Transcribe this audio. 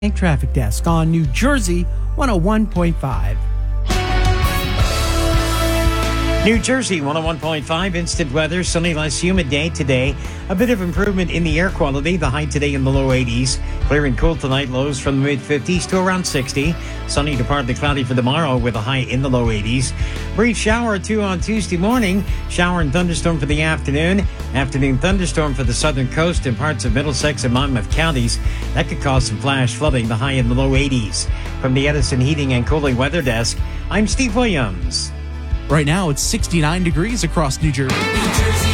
Traffic Desk on New Jersey 101.5. New Jersey 101.5 instant weather, sunny, less humid day today. A bit of improvement in the air quality. The high today in the low 80s. Clear and cool tonight, lows from the mid 50s to around 60. Sunny to partly cloudy for tomorrow with a high in the low 80s. Brief shower or two on Tuesday morning. Shower and thunderstorm for the afternoon. Afternoon thunderstorm for the southern coast and parts of Middlesex and Monmouth counties. That could cause some flash flooding, the high in the low 80s. From the Edison Heating and Cooling Weather Desk, I'm Steve Williams. Right now, it's 69 degrees across New Jersey.